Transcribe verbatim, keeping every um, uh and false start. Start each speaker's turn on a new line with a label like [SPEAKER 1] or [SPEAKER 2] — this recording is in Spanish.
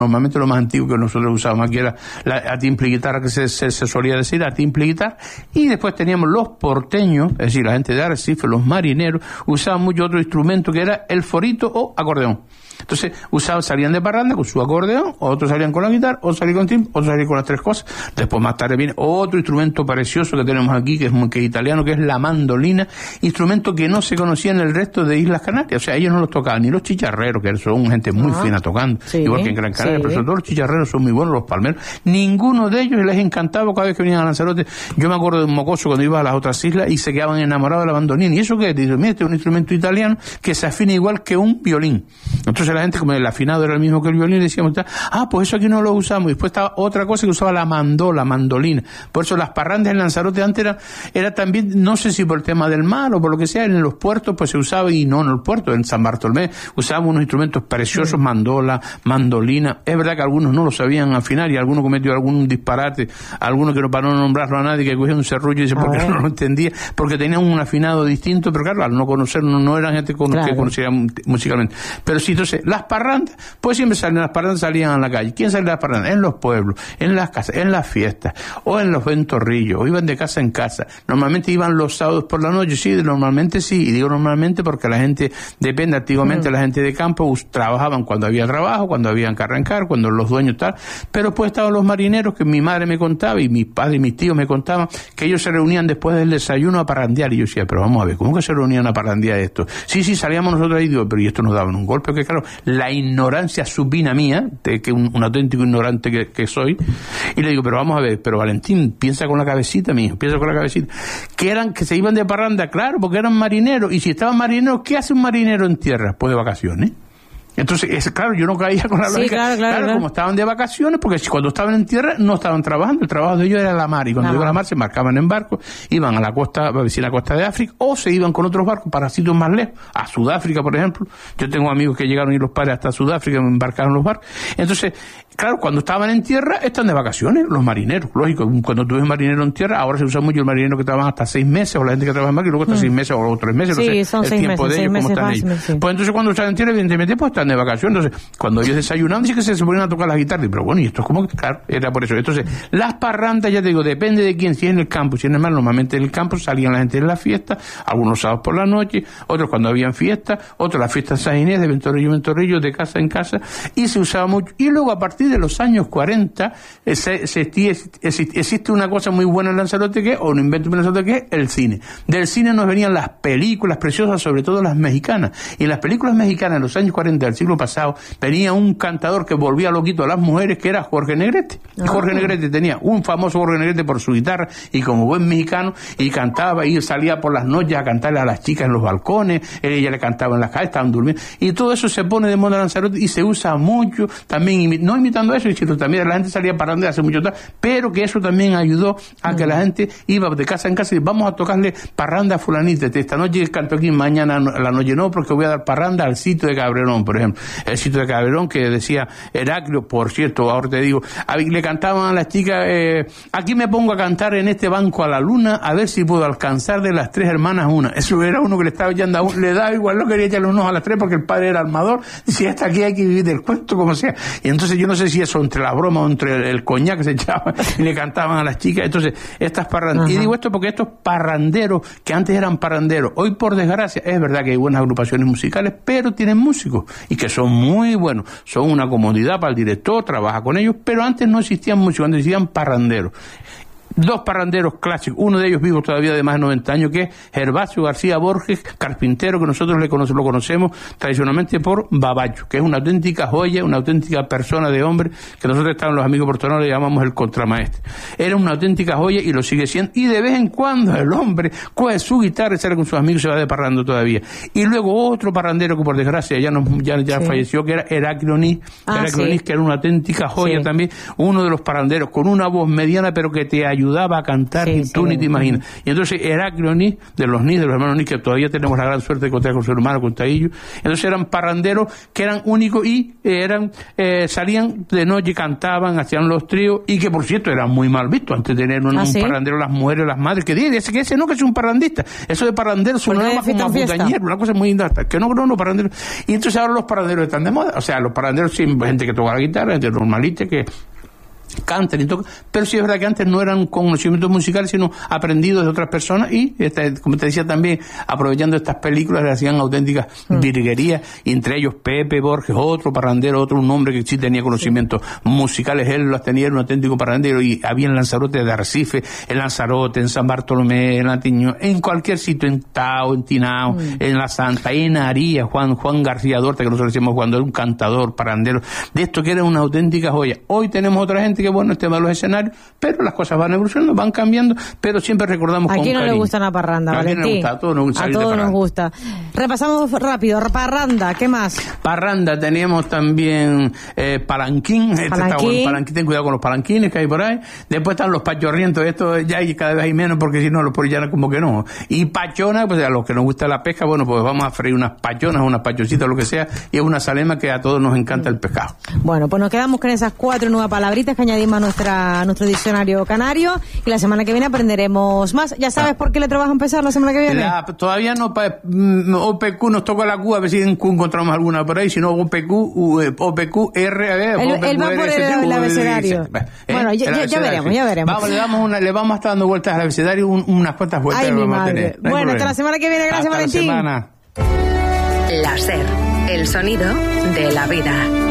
[SPEAKER 1] Normalmente lo más antiguo que nosotros usábamos aquí era la a timple guitarra, que se, se, se solía decir, a timple guitarra, y después teníamos los porteños, es decir, la gente de Arrecife, los marineros, usaban mucho otro instrumento que era el forito o acordeón. Entonces usaban, salían de parranda con su acordeón, otros salían con la guitarra, otros salían con timbre, otros salían con las tres cosas. Después más tarde viene otro instrumento precioso que tenemos aquí, que es muy que es italiano, que es la mandolina, instrumento que no se conocía en el resto de Islas Canarias. O sea, ellos no los tocaban, ni los chicharreros, que son gente muy ah, fina tocando, sí, igual que en Gran Canaria, sí. Pero sobre todo los chicharreros son muy buenos, los palmeros. Ninguno de ellos les encantaba cada vez que venían a Lanzarote. Yo me acuerdo de un mocoso cuando iba a las otras islas y se quedaban enamorados de la mandolina. ¿Y eso qué? Dice, mira, este es un instrumento italiano que se afina igual que un violín. Entonces la gente, como el afinado era el mismo que el violín, decíamos, ah, pues eso aquí no lo usamos. Y después estaba otra cosa que usaba la mandola, mandolina. Por eso las parrandas en Lanzarote antes era, era también, no sé si por el tema del mar o por lo que sea, en los puertos pues se usaba, y no en los puertos, en San Bartolomé usábamos unos instrumentos preciosos, sí. Mandola, mandolina. Es verdad que algunos no lo sabían afinar y algunos cometió algún disparate, algunos que no, para no nombrarlo a nadie, que cogía un serrullo y dice porque no lo entendía, porque tenían un afinado distinto, pero claro, al no conocer, no, no eran gente con, claro. que conocía musicalmente. Pero sí, entonces, las parrandas, pues siempre salían, las parrandas salían a la calle. ¿Quién salía a las parrandas? En los pueblos, en las casas, en las fiestas, o en los ventorrillos, o iban de casa en casa. Normalmente iban los sábados por la noche, sí, normalmente sí, y digo normalmente porque la gente, depende, antiguamente mm. la gente de campo us, trabajaban cuando había trabajo, cuando habían que arrancar, cuando los dueños tal, pero pues estaban los marineros que mi madre me contaba, y mis padres y mis tíos me contaban, que ellos se reunían después del desayuno a parrandear, y yo decía, pero vamos a ver, ¿cómo que se reunían a parrandear esto? Sí, sí, salíamos nosotros ahí, digo, pero y esto nos daban un golpe, que claro, la ignorancia supina mía, de que un, un auténtico ignorante que, que soy, y le digo, pero vamos a ver, pero Valentín, piensa con la cabecita, mijo, piensa con la cabecita, que eran, que se iban de parranda, claro, porque eran marineros, y si estaban marineros, ¿qué hace un marinero en tierra? Pues de vacaciones. Entonces, es claro, yo no caía con la lógica. Sí, claro, claro, claro, como estaban de vacaciones, porque cuando estaban en tierra no estaban trabajando, el trabajo de ellos era la mar, y cuando iban a la mar se marcaban en barcos, iban a la costa, a decir, a la costa de África, o se iban con otros barcos para sitios más lejos, a Sudáfrica, por ejemplo. Yo tengo amigos que llegaron y los padres hasta Sudáfrica, embarcaron los barcos. Entonces, claro, cuando estaban en tierra, están de vacaciones, los marineros, lógico. Cuando tú ves marinero en tierra, ahora se usa mucho el marinero que trabaja hasta seis meses, o la gente que trabaja en barco, y luego hasta mm. seis meses, o tres meses,
[SPEAKER 2] sí,
[SPEAKER 1] no sé,
[SPEAKER 2] son
[SPEAKER 1] el
[SPEAKER 2] seis
[SPEAKER 1] tiempo
[SPEAKER 2] meses,
[SPEAKER 1] de ellos, cómo están ellos. Sí. Pues entonces cuando están en tierra, evidentemente, pues están de vacaciones. Entonces, cuando ellos desayunaban, sí que se, se ponían a tocar la guitarra, pero bueno, y esto es como que, claro, era por eso. Entonces, las parrandas, ya te digo, depende de quién, si es en el campo, si es en el mar, normalmente en el campo salían la gente en la fiesta, algunos sábados por la noche, otros cuando habían fiestas, otros las fiestas San Inés, de ventorrillo en ventorrillo, de casa en casa, y se usaba mucho. Y luego, a partir de los años cuarenta, eh, se, se, existe, existe una cosa muy buena en Lanzarote, que, o un invento en Lanzarote, que es el cine. Del cine nos venían las películas preciosas, sobre todo las mexicanas. Y en las películas mexicanas, en los años cuarenta del siglo pasado, venía un cantador que volvía loquito a las mujeres, que era Jorge Negrete. Y Jorge Negrete tenía un famoso Jorge Negrete por su guitarra y como buen mexicano, y cantaba, y salía por las noches a cantarle a las chicas en los balcones, ella le cantaba en las calles, estaban durmiendo, y todo eso se pone de moda en Lanzarote y se usa mucho, también imi- no imitando eso, sino también la gente salía parando hace mucho tiempo, pero que eso también ayudó a que la gente iba de casa en casa y vamos a tocarle parranda a fulanita, esta noche canto aquí, mañana la noche no, porque voy a dar parranda al sitio de Cabrerón, por ejemplo, el sitio de Cabrerón, que decía Heraclio, por cierto, ahora te digo, le cantaban a las chicas, eh, aquí me pongo a cantar en este banco a la luna, a ver si puedo alcanzar de las tres hermanas una. Eso era uno que le estaba echando a uno, le daba igual, no quería echarle unos a las tres porque el padre era armador, decía, hasta aquí hay que vivir del cuento, como sea. Y entonces yo no sé si eso entre la broma o entre el, el coñac que se echaba y le cantaban a las chicas. Entonces, estas parranderas, y digo esto porque estos parranderos, que antes eran parranderos, hoy por desgracia, es verdad que hay buenas agrupaciones musicales, pero tienen músicos, y que son muy buenos, son una comodidad para el director, trabaja con ellos, pero antes no existían músicos, antes existían parranderos. Dos parranderos clásicos, uno de ellos vivo todavía de más de noventa años, que es Gervasio García Borges, carpintero, que nosotros le cono- lo conocemos tradicionalmente por Babacho, que es una auténtica joya, una auténtica persona de hombre, que nosotros estamos los amigos portoneros le llamamos el contramaestre. Era una auténtica joya y lo sigue siendo, y de vez en cuando el hombre coge su guitarra y sale con sus amigos y se va de parrando todavía. Y luego otro parrandero que por desgracia ya no, ya, ya sí. falleció, que era Heraclio Nis, ah, Heraclio sí. Nis, que era una auténtica joya sí. también, uno de los parranderos con una voz mediana pero que te ayuda ayudaba a cantar,
[SPEAKER 2] sí,
[SPEAKER 1] y tú
[SPEAKER 2] sí,
[SPEAKER 1] ni te imaginas. Y entonces Heraclio Nis, de los Nis, de los hermanos Nis, que todavía tenemos la gran suerte de contar con su hermano, con Taillo, entonces eran parranderos que eran únicos y eran eh, salían de noche, cantaban, hacían los tríos, y que por cierto eran muy mal vistos antes de tener un, ¿Ah, un sí? parrandero, las mujeres, las madres, que dice que ese no, que es un parrandista, eso de parrandero sonaba más como a putañero, una cosa muy indata, que no, no, no, parrandero. Y entonces ahora los parranderos están de moda, o sea, los parranderos sí, gente que toca la guitarra, gente normalita, que cantan y tocan, pero sí es verdad que antes no eran conocimientos musicales, sino aprendidos de otras personas, y este, como te decía también, aprovechando estas películas, le hacían auténticas mm. virguerías, y entre ellos Pepe Borges, otro parrandero, otro un hombre que sí tenía conocimientos sí. musicales, él los tenía, era un auténtico parrandero, y había en Lanzarote de Arrecife, en Lanzarote, en San Bartolomé, en Latiño, en cualquier sitio, en Tao, en Tinao, mm. en La Santa, en Aría, Juan, Juan García Dorta, que nosotros decíamos cuando era un cantador, parrandero, de esto que era una auténtica joya. Hoy tenemos otra gente que bueno, este va a los escenarios, pero las cosas van evolucionando, van cambiando, pero siempre recordamos con cariño.
[SPEAKER 2] ¿A quién no le gusta una parranda, Valentín?
[SPEAKER 1] ¿A quién no le gusta? A todos nos gusta.
[SPEAKER 2] A todos nos gusta. Repasamos rápido, parranda, ¿qué más?
[SPEAKER 1] Parranda, teníamos también eh, palanquín, este está bueno, palanquín, ten cuidado con los palanquines que hay por ahí. Después están los pachorrientos, esto ya hay, cada vez hay menos, porque si no, los por ya como que no. Y pachona, pues a los que nos gusta la pesca, bueno, pues vamos a freír unas pachonas, unas pachoncitas, lo que sea, y es una salema que a todos nos encanta el pescado.
[SPEAKER 2] Bueno, pues nos quedamos con esas cuatro nuevas palabritas que añadimos a, nuestra, a nuestro diccionario canario, y la semana que viene aprenderemos más. ¿Ya sabes ah. por qué letra vas a empezar la semana que viene?
[SPEAKER 1] La, todavía no, pa, O P Q nos toca la Q, a ver si en Q encontramos alguna por ahí, si no O P Q, O P Q, R, a ver,
[SPEAKER 2] él, él va por el, el abecedario. ¿Eh? Bueno, ya, ya, ya veremos, ya veremos.
[SPEAKER 1] Vamos, le, damos una, le vamos a estar dando vueltas al abecedario, un, unas cuantas vueltas.
[SPEAKER 2] Ay, mi madre. No bueno, hasta la semana que viene, gracias,
[SPEAKER 1] hasta
[SPEAKER 2] Valentín.
[SPEAKER 1] La semana.
[SPEAKER 3] La SER, el sonido de la vida.